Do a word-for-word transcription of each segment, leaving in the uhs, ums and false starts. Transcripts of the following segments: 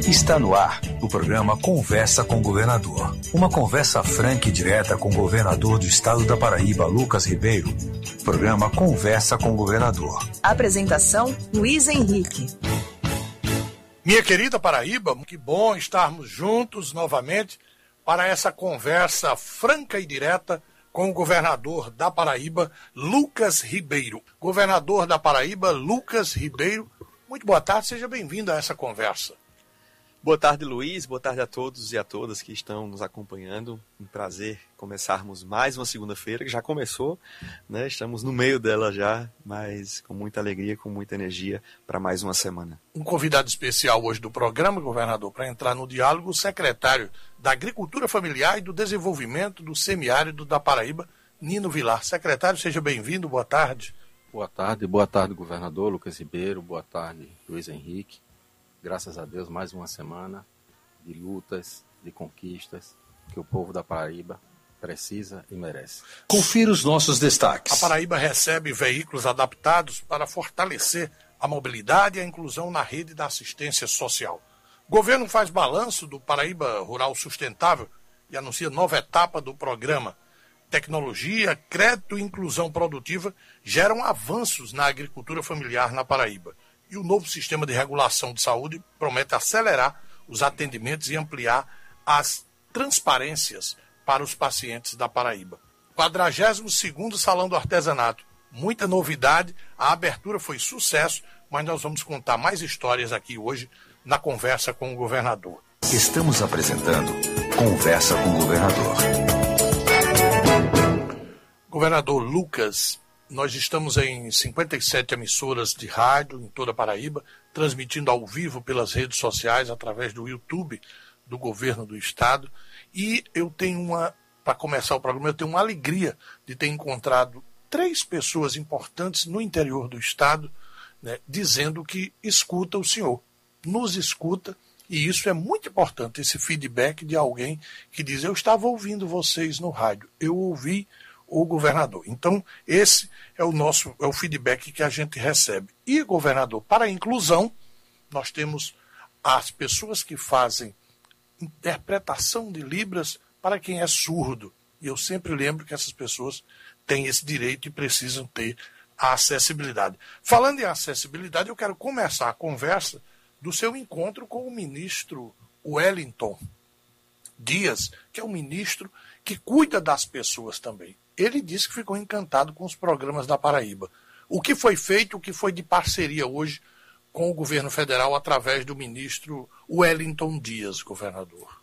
Está no ar o programa Conversa com o Governador. Uma conversa franca e direta com o governador do estado da Paraíba, Lucas Ribeiro. Programa Conversa com o Governador. Apresentação, Luiz Henrique. Minha querida Paraíba, que bom estarmos juntos novamente para essa conversa franca e direta com o governador da Paraíba, Lucas Ribeiro. Governador da Paraíba, Lucas Ribeiro, muito boa tarde, seja bem-vindo a essa conversa. Boa tarde, Luiz. Boa tarde a todos e a todas que estão nos acompanhando. Um prazer começarmos mais uma segunda-feira, que já começou, né? Estamos no meio dela já, mas com muita alegria, com muita energia para mais uma semana. Um convidado especial hoje do programa, governador, para entrar no diálogo, o secretário da Agricultura Familiar e do Desenvolvimento do Semiárido da Paraíba, Nino Vilar. Secretário, seja bem-vindo, boa tarde. Boa tarde, boa tarde, governador Lucas Ribeiro, boa tarde, Luiz Henrique. Graças a Deus, mais uma semana de lutas, de conquistas que o povo da Paraíba precisa e merece. Confira os nossos destaques. A Paraíba recebe veículos adaptados para fortalecer a mobilidade e a inclusão na rede da assistência social. O governo faz balanço do Paraíba Rural Sustentável e anuncia nova etapa do programa. Tecnologia, crédito e inclusão produtiva geram avanços na agricultura familiar na Paraíba. E o novo sistema de regulação de saúde promete acelerar os atendimentos e ampliar as transparências para os pacientes da Paraíba. quadragésimo segundo Salão do Artesanato. Muita novidade, a abertura foi sucesso, mas nós vamos contar mais histórias aqui hoje na conversa com o governador. Estamos apresentando Conversa com o Governador. Governador Lucas, nós estamos em cinquenta e sete emissoras de rádio em toda a Paraíba, transmitindo ao vivo pelas redes sociais, através do YouTube do governo do estado. E eu tenho uma, para começar o programa, eu tenho uma alegria de ter encontrado três pessoas importantes no interior do estado, né, dizendo que escuta o senhor, nos escuta, e isso é muito importante, esse feedback de alguém que diz, eu estava ouvindo vocês no rádio, eu ouvi o governador. Então, esse é o nosso, é o feedback que a gente recebe. E, governador, para a inclusão, nós temos as pessoas que fazem interpretação de Libras para quem é surdo. E eu sempre lembro que essas pessoas têm esse direito e precisam ter a acessibilidade. Falando em acessibilidade, eu quero começar a conversa do seu encontro com o ministro Wellington Dias, que é um ministro que cuida das pessoas também. Ele disse que ficou encantado com os programas da Paraíba. O que foi feito, o que foi de parceria hoje com o governo federal através do ministro Wellington Dias, governador?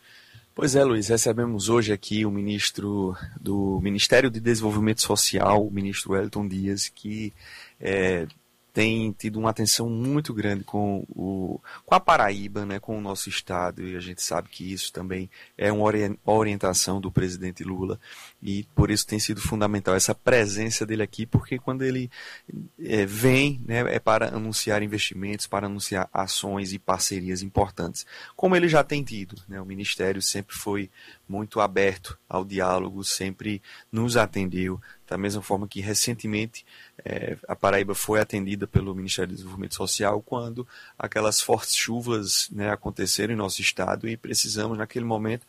Pois é, Luiz, recebemos hoje aqui o ministro do Ministério de Desenvolvimento Social, o ministro Wellington Dias, que é, tem tido uma atenção muito grande com, o, com a Paraíba, né, com o nosso estado, e a gente sabe que isso também é uma orientação do presidente Lula, e por isso tem sido fundamental essa presença dele aqui, porque quando ele é, vem, né, é para anunciar investimentos, para anunciar ações e parcerias importantes, como ele já tem tido, né, o Ministério sempre foi muito aberto ao diálogo, sempre nos atendeu, da mesma forma que recentemente é, a Paraíba foi atendida pelo Ministério do Desenvolvimento Social quando aquelas fortes chuvas, né, aconteceram em nosso estado e precisamos naquele momento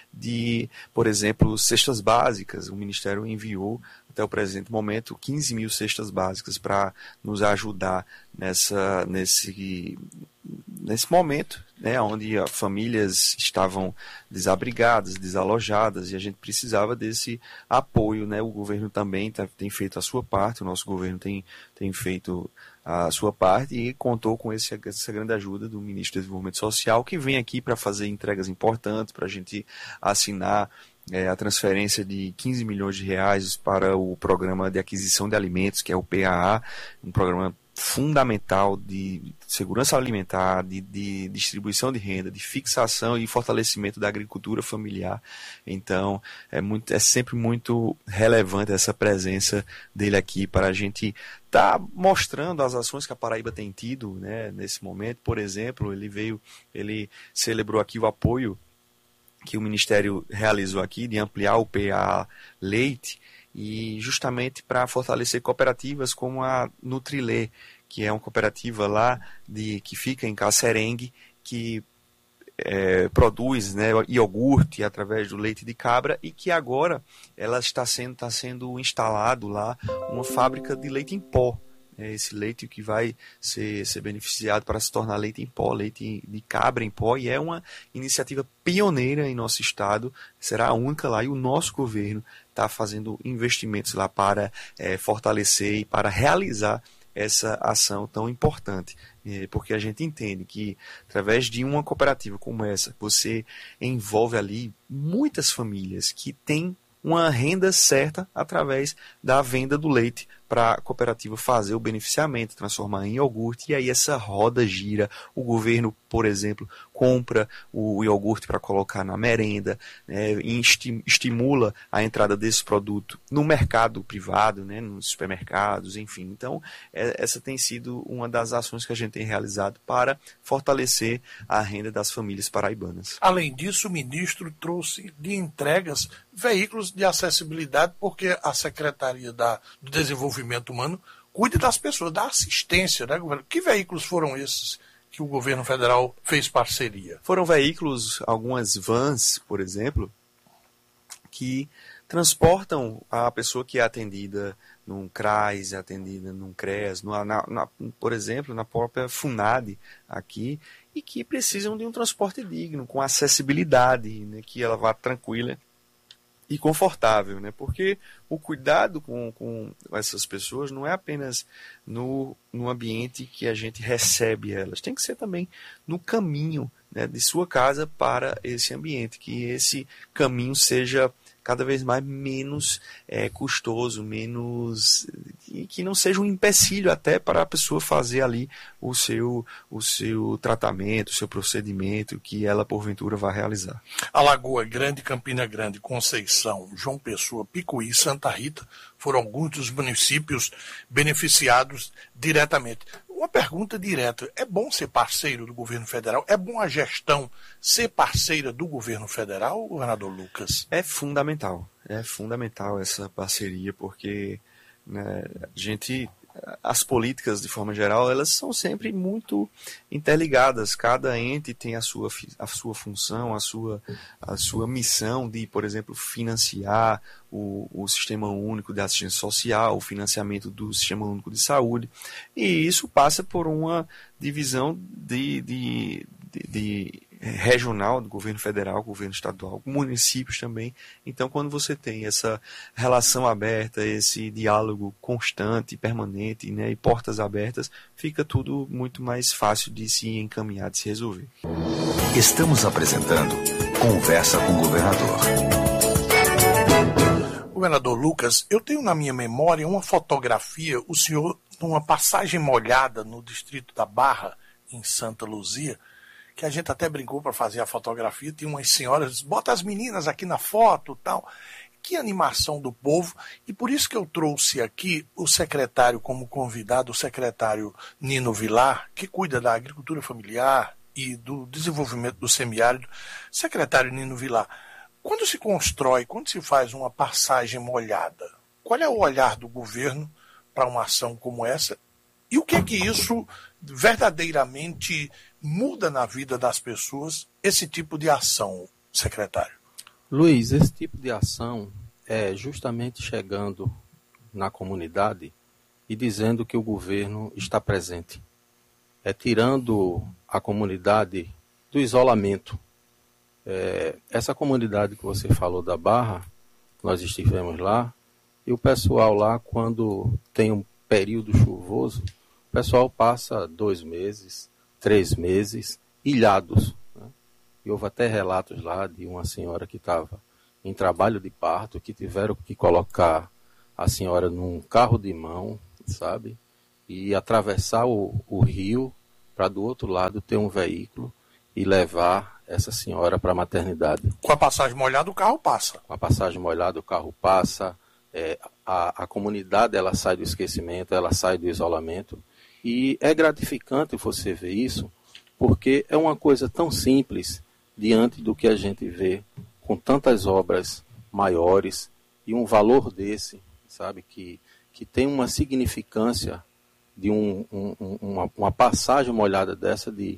de, por exemplo, cestas básicas. O Ministério enviou até o presente momento quinze mil cestas básicas para nos ajudar nessa, nesse, nesse momento, né, onde as famílias estavam desabrigadas, desalojadas, e a gente precisava desse apoio, né? O governo também tá, tem feito a sua parte, o nosso governo tem, tem feito a sua parte e contou com esse, essa grande ajuda do ministro do Desenvolvimento Social, que vem aqui para fazer entregas importantes, para a gente assinar é, a transferência de quinze milhões de reais para o Programa de Aquisição de Alimentos, que é o P A A, um programa fundamental de segurança alimentar, de, de distribuição de renda, de fixação e fortalecimento da agricultura familiar. Então, é, muito, é sempre muito relevante essa presença dele aqui para a gente estar tá mostrando as ações que a Paraíba tem tido, né, nesse momento. Por exemplo, ele veio, ele celebrou aqui o apoio que o Ministério realizou aqui de ampliar o P A A Leite, e justamente para fortalecer cooperativas como a Nutrilê, que é uma cooperativa lá de, que fica em Cacerengue, que é, produz, né, iogurte através do leite de cabra e que agora ela está sendo, está sendo instalado lá uma fábrica de leite em pó. É esse leite que vai ser, ser beneficiado para se tornar leite em pó, leite de cabra em pó, e é uma iniciativa pioneira em nosso estado, será a única lá, e o nosso governo está fazendo investimentos lá para é, fortalecer e para realizar essa ação tão importante, é, porque a gente entende que através de uma cooperativa como essa, você envolve ali muitas famílias que têm uma renda certa através da venda do leite para a cooperativa fazer o beneficiamento, transformar em iogurte, e aí essa roda gira. O governo, por exemplo, compra o iogurte para colocar na merenda, né, e estimula a entrada desse produto no mercado privado, né, nos supermercados, enfim. Então, essa tem sido uma das ações que a gente tem realizado para fortalecer a renda das famílias paraibanas. Além disso, o ministro trouxe de entregas veículos de acessibilidade, porque a Secretaria da, do Desenvolvimento Humano cuida das pessoas, da assistência, né, governo? Que veículos foram esses que o governo federal fez parceria? Foram veículos, algumas vans, por exemplo, que transportam a pessoa que é atendida num CRAS, atendida num CREAS, na, na, por exemplo, na própria FUNAD aqui, e que precisam de um transporte digno, com acessibilidade, né, que ela vá tranquila e confortável, né? Porque o cuidado com, com essas pessoas não é apenas no, no ambiente que a gente recebe elas, tem que ser também no caminho, né, de sua casa para esse ambiente, que esse caminho seja cada vez mais menos é, custoso, menos que, que não seja um empecilho até para a pessoa fazer ali o seu, o seu tratamento, o seu procedimento que ela porventura vai realizar. Alagoa Grande, Campina Grande, Conceição, João Pessoa, Picuí e Santa Rita foram alguns dos municípios beneficiados diretamente. Uma pergunta direta, é bom ser parceiro do governo federal? É bom a gestão ser parceira do governo federal, governador Lucas? É fundamental, é fundamental essa parceria, porque, né, a gente, as políticas de forma geral, elas são sempre muito interligadas, cada ente tem a sua, a sua função, a sua, a sua missão de, por exemplo, financiar o, o Sistema Único de Assistência Social, o financiamento do Sistema Único de Saúde, e isso passa por uma divisão de, de, de, de regional, do governo federal, governo estadual, municípios também. Então, quando você tem essa relação aberta, esse diálogo constante, permanente, né, e portas abertas, fica tudo muito mais fácil de se encaminhar, de se resolver. Estamos apresentando Conversa com o Governador. Governador Lucas, eu tenho na minha memória uma fotografia, o senhor numa passagem molhada no distrito da Barra, em Santa Luzia, que a gente até brincou para fazer a fotografia, tinha umas senhoras, bota as meninas aqui na foto, tal. Que animação do povo, e por isso que eu trouxe aqui o secretário como convidado, o secretário Nino Vilar, que cuida da agricultura familiar e do desenvolvimento do semiárido. Secretário Nino Vilar, quando se constrói, quando se faz uma passagem molhada, qual é o olhar do governo para uma ação como essa? E o que é que isso verdadeiramente muda na vida das pessoas, esse tipo de ação, secretário? Luiz, esse tipo de ação é justamente chegando na comunidade e dizendo que o governo está presente. É tirando a comunidade do isolamento. É, essa comunidade que você falou da Barra, nós estivemos lá, e o pessoal lá, quando tem um período chuvoso, o pessoal passa dois meses, três meses, ilhados. Né? E houve até relatos lá de uma senhora que estava em trabalho de parto, que tiveram que colocar a senhora num carro de mão, sabe? E atravessar o, o rio para do outro lado ter um veículo e levar essa senhora para a maternidade. Com a passagem molhada o carro passa. Com a passagem molhada o carro passa, é, a, a comunidade ela sai do esquecimento, ela sai do isolamento. E é gratificante você ver isso, porque é uma coisa tão simples diante do que a gente vê com tantas obras maiores e um valor desse, sabe, que, que tem uma significância de um, um, uma, uma passagem molhada dessa de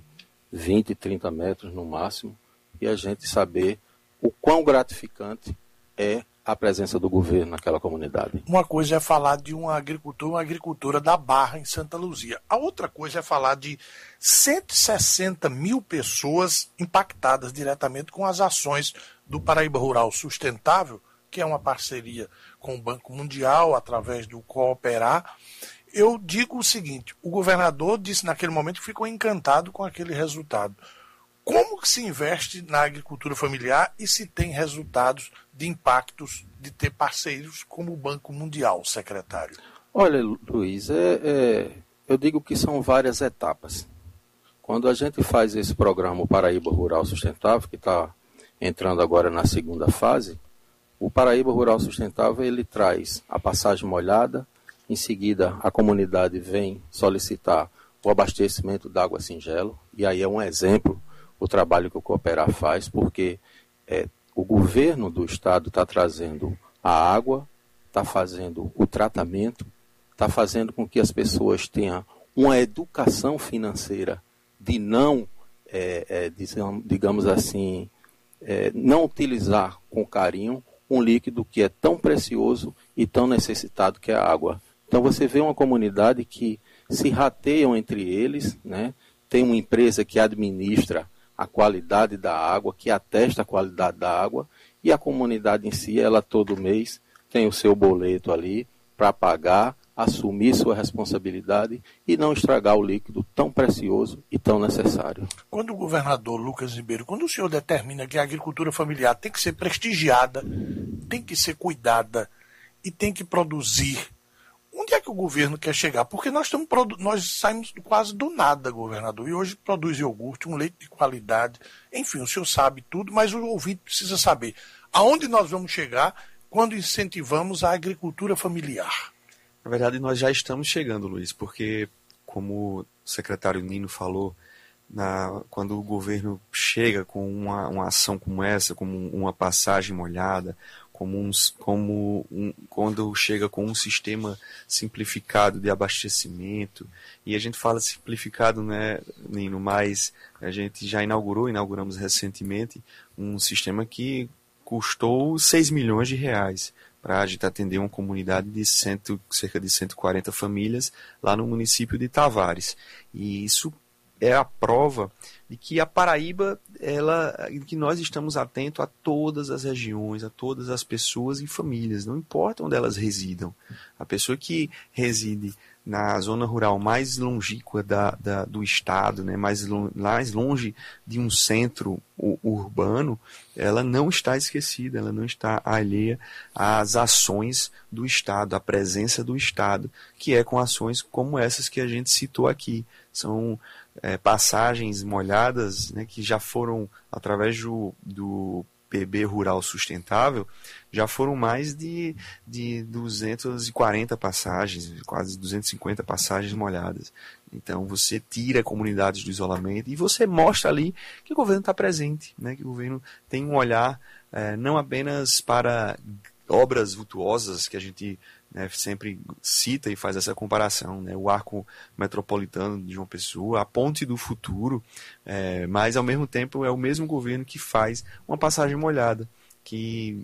vinte, trinta metros no máximo, e a gente saber o quão gratificante é a presença do governo naquela comunidade. Uma coisa é falar de um agricultor, uma agricultura da Barra, em Santa Luzia. A outra coisa é falar de cento e sessenta mil pessoas impactadas diretamente com as ações do Paraíba Rural Sustentável, que é uma parceria com o Banco Mundial, através do Cooperar. Eu digo o seguinte, o governador disse naquele momento que ficou encantado com aquele resultado. Como que se investe na agricultura familiar e se tem resultados de impactos de ter parceiros como o Banco Mundial, secretário? Olha, Luiz, é, é, eu digo que são várias etapas. Quando a gente faz esse programa, o Paraíba Rural Sustentável, que está entrando agora na segunda fase, o Paraíba Rural Sustentável ele traz a passagem molhada, em seguida a comunidade vem solicitar o abastecimento de água singelo, e aí é um exemplo o trabalho que o Cooperar faz, porque é, o governo do estado está trazendo a água, está fazendo o tratamento, está fazendo com que as pessoas tenham uma educação financeira de não, é, é, digamos assim, é, não utilizar com carinho um líquido que é tão precioso e tão necessitado que é a água. Então você vê uma comunidade que se rateiam entre eles, né? Tem uma empresa que administra a qualidade da água, que atesta a qualidade da água, e a comunidade em si, ela todo mês tem o seu boleto ali para pagar, assumir sua responsabilidade e não estragar o líquido tão precioso e tão necessário. Quando o governador Lucas Ribeiro, quando o senhor determina que a agricultura familiar tem que ser prestigiada, tem que ser cuidada e tem que produzir, onde é que o governo quer chegar? Porque nós, estamos, nós saímos quase do nada, governador, e hoje produz iogurte, um leite de qualidade, enfim, o senhor sabe tudo, mas o ouvinte precisa saber aonde nós vamos chegar quando incentivamos a agricultura familiar. Na verdade, nós já estamos chegando, Luiz, porque, como o secretário Nino falou, na, quando o governo chega com uma, uma ação como essa, como uma passagem molhada, como, um, como um, quando chega com um sistema simplificado de abastecimento, e a gente fala simplificado, né, Nino, mas a gente já inaugurou, inauguramos recentemente, um sistema que custou seis milhões de reais para a gente atender uma comunidade de cento, cerca de cento e quarenta famílias lá no município de Tavares. E isso é a prova de que a Paraíba, ela, que nós estamos atentos a todas as regiões, a todas as pessoas e famílias, não importa onde elas residam. A pessoa que reside na zona rural mais longínqua da, da, do estado, né, mais, long, mais longe de um centro u, urbano, ela não está esquecida, ela não está alheia às ações do Estado, à presença do Estado, que é com ações como essas que a gente citou aqui. São é, passagens molhadas, né, que já foram, através do, do P B Rural Sustentável, já foram mais de, de duzentas e quarenta passagens, quase duzentas e cinquenta passagens molhadas. Então você tira comunidades do isolamento e você mostra ali que o governo está presente, né, que o governo tem um olhar é, não apenas para obras vultuosas que a gente, né, sempre cita e faz essa comparação, né, o arco metropolitano de João Pessoa, a ponte do futuro, é, mas ao mesmo tempo é o mesmo governo que faz uma passagem molhada, que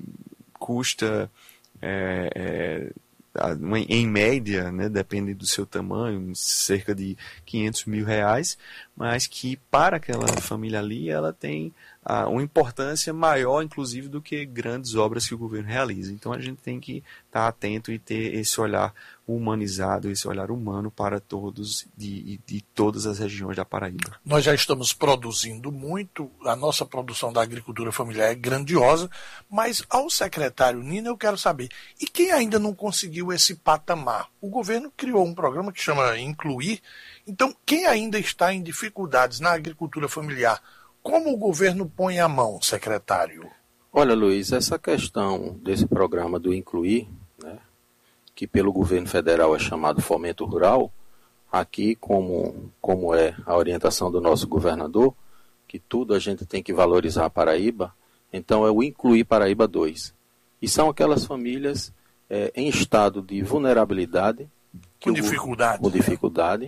custa, é, é, em média, né, depende do seu tamanho, cerca de quinhentos mil reais, mas que para aquela família ali ela tem ah, uma importância maior, inclusive, do que grandes obras que o governo realiza. Então a gente tem que estar atento e ter esse olhar humanizado, esse olhar humano para todos de, de todas as regiões da Paraíba. Nós já estamos produzindo muito, a nossa produção da agricultura familiar é grandiosa, mas ao secretário Nino eu quero saber, e quem ainda não conseguiu esse patamar? O governo criou um programa que chama Incluir, então quem ainda está em dificuldades na agricultura familiar, como o governo põe a mão, secretário? Olha, Luiz, essa questão desse programa do Incluir, né, que pelo governo federal é chamado Fomento Rural, aqui, como, como é a orientação do nosso governador, que tudo a gente tem que valorizar a Paraíba, então é o Incluir Paraíba dois. E são aquelas famílias é, em estado de vulnerabilidade. Com dificuldade. Com dificuldade,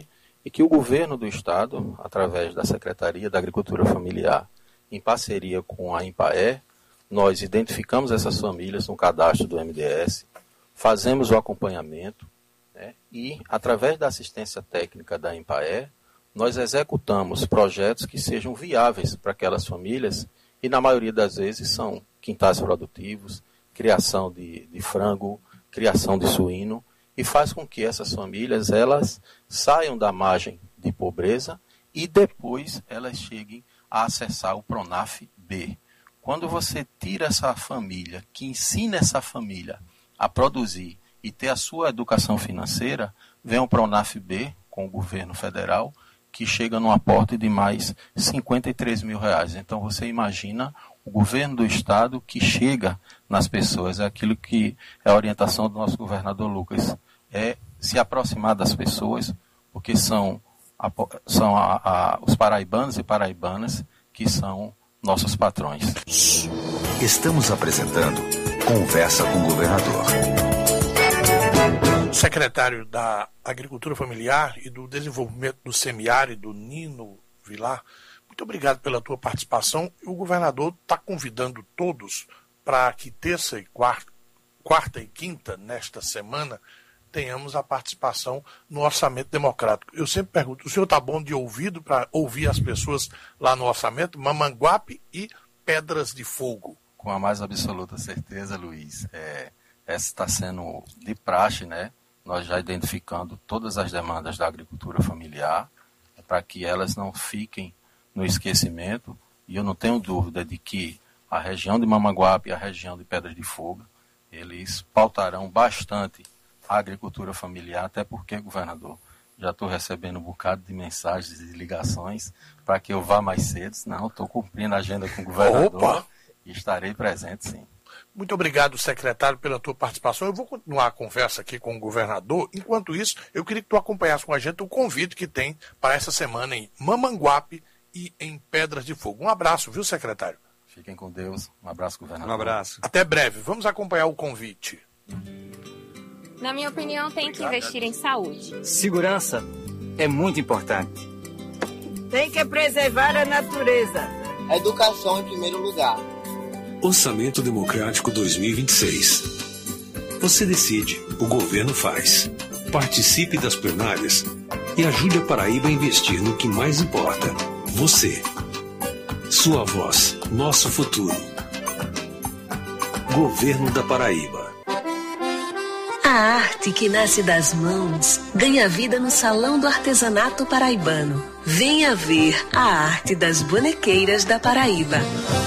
e que o governo do estado, através da Secretaria da Agricultura Familiar, em parceria com a INPAE, nós identificamos essas famílias no cadastro do M D S, fazemos o acompanhamento, né, e, através da assistência técnica da INPAE, nós executamos projetos que sejam viáveis para aquelas famílias, e na maioria das vezes são quintais produtivos, criação de, de frango, criação de suíno, e faz com que essas famílias elas saiam da margem de pobreza e depois elas cheguem a acessar o Pronaf B. Quando você tira essa família, que ensina essa família a produzir e ter a sua educação financeira, vem o Pronaf B com o governo federal, que chega num aporte de mais cinquenta e três mil reais. Então você imagina o governo do estado que chega nas pessoas, é aquilo que é a orientação do nosso governador Lucas, é se aproximar das pessoas, porque são, a, são a, a, os paraibanos e paraibanas que são nossos patrões. Estamos apresentando Conversa com o Governador. Secretário da Agricultura Familiar e do Desenvolvimento do Semiárido, Nino Vilar, muito obrigado pela tua participação. O governador está convidando todos para que terça e quarta, quarta e quinta, nesta semana, tenhamos a participação no orçamento democrático. Eu sempre pergunto, o senhor está bom de ouvido para ouvir as pessoas lá no orçamento? Mamanguape e Pedras de Fogo. Com a mais absoluta certeza, Luiz. É, essa está sendo de praxe, né? Nós já identificando todas as demandas da agricultura familiar, para que elas não fiquem no esquecimento. E eu não tenho dúvida de que a região de Mamanguape e a região de Pedras de Fogo, eles pautarão bastante a agricultura familiar, até porque, governador, já estou recebendo um bocado de mensagens e ligações para que eu vá mais cedo. Não, estou cumprindo a agenda com o governador. Opa! E estarei presente, sim. Muito obrigado, secretário, pela tua participação. Eu vou continuar a conversa aqui com o governador. Enquanto isso, eu queria que tu acompanhasse com a gente o convite que tem para essa semana em Mamanguape e em Pedras de Fogo. Um abraço, viu, secretário? Fiquem com Deus. Um abraço, governador. Um abraço. Até breve. Vamos acompanhar o convite. Na minha opinião, tem que investir em saúde. Segurança é muito importante. Tem que preservar a natureza. Educação em primeiro lugar. Orçamento Democrático dois mil e vinte e seis. Você decide, o governo faz. Participe das plenárias e ajude a Paraíba a investir no que mais importa. Você. Sua voz, nosso futuro. Governo da Paraíba. A arte que nasce das mãos ganha vida no Salão do Artesanato Paraibano. Venha ver a arte das bonequeiras da Paraíba.